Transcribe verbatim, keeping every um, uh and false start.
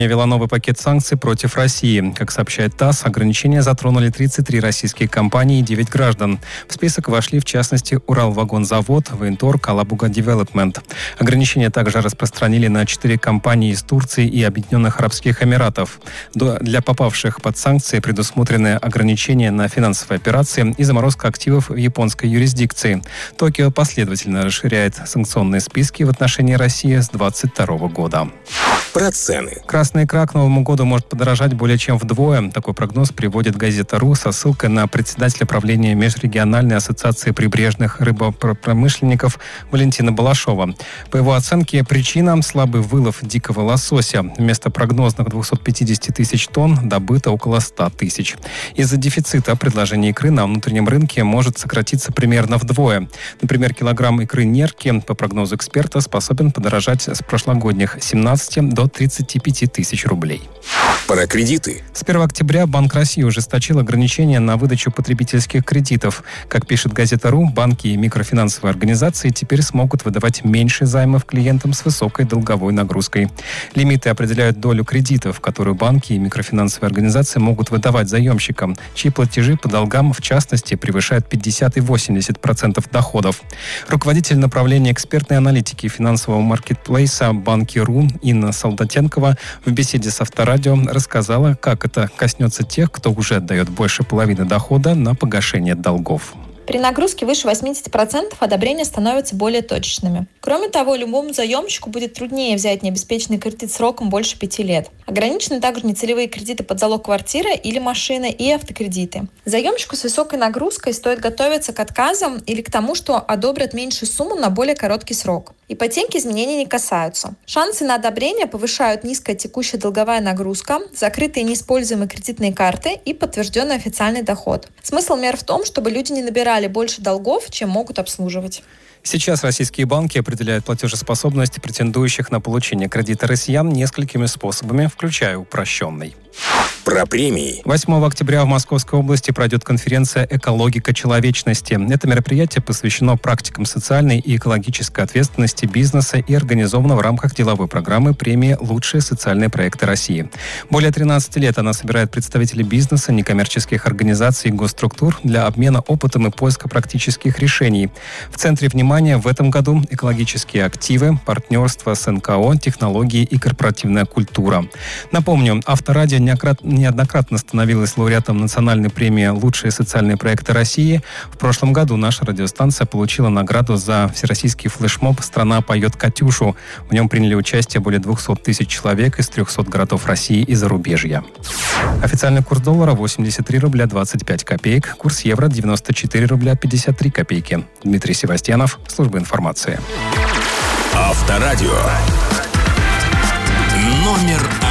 ввела новый пакет санкций против России. Как сообщает ТАСС, ограничения затронули тридцать три российские компании и девять граждан. В список вошли, в частности, Уралвагонзавод, Военторг, Алабуга Девелопмент. Ограничения также распространили на четыре компании из Турции и Объединенных Арабских Эмиратов. Для попавших под санкции предусмотрены ограничения на финансовые операции и заморозка активов в японской юрисдикции. Токио последовательно расширяет санкционные списки в отношении России с двадцать второго года. Про цены. Красная икра к Новому году может подорожать более чем вдвое. Такой прогноз приводит газета РУ со ссылкой на председателя правления Межрегиональной ассоциации прибрежных рыбопромышленников Валентина Балашова. По его оценке, причина – слабый вылов дикого лосося. Вместо прогнозных двухсот пятидесяти тысяч тонн добыто около ста тысяч. Из-за дефицита предложение икры на внутреннем рынке может сократиться примерно вдвое. Например, килограмм икры нерки, по прогнозу эксперта, способен подорожать с прошлогодних семнадцати до тридцати пяти тысяч рублей. Про кредиты. С первого октября Банк России ужесточил ограничения на выдачу потребительских кредитов. Как пишет газета РУ, банки и микрофинансовые организации теперь смогут выдавать меньше займов клиентам с высокой долговой нагрузкой. Лимиты определяют долю кредитов, которую банки и микрофинансовые организации могут выдавать заемщикам, чьи платежи по долгам, в частности, превышают пятьдесят и восемьдесят процентов доходов. Руководитель направления экспертной аналитики финансового маркетплейса Банки.ру Инна Солдатенкова в беседе с Авторадио рассказала, как это коснется тех, кто уже отдает больше половины дохода на погашение долгов. При нагрузке выше восьмидесяти процентов одобрения становятся более точечными. Кроме того, любому заемщику будет труднее взять необеспеченный кредит сроком больше пяти лет. Ограничены также нецелевые кредиты под залог квартиры или машины и автокредиты. Заемщику с высокой нагрузкой стоит готовиться к отказам или к тому, что одобрят меньшую сумму на более короткий срок. Ипотеки изменений не касаются. Шансы на одобрение повышают низкая текущая долговая нагрузка, закрытые неиспользуемые кредитные карты и подтвержденный официальный доход. Смысл мер в том, чтобы люди не набирали больше долгов, чем могут обслуживать. Сейчас российские банки определяют платежеспособность претендующих на получение кредита россиян несколькими способами, включая упрощенный. Про премии. восьмого октября в Московской области пройдет конференция «Экологика человечности». Это мероприятие посвящено практикам социальной и экологической ответственности бизнеса и организовано в рамках деловой программы премии «Лучшие социальные проекты России». Более тринадцати лет она собирает представителей бизнеса, некоммерческих организаций и госструктур для обмена опытом и поиска практических решений. В центре внимания в этом году экологические активы, партнерство с эн ка о, технологии и корпоративная культура. Напомню, Авторадио неоднократно становилась лауреатом национальной премии «Лучшие социальные проекты России». В прошлом году наша радиостанция получила награду за всероссийский флешмоб «Страна поет Катюшу». В нем приняли участие более двухсот тысяч человек из трехсот городов России и зарубежья. Официальный курс доллара восемьдесят три рубля двадцать пять копеек, курс евро девяносто четыре рубля пятьдесят три копейки. Дмитрий Севастьянов, служба информации. Авторадио. Номер один.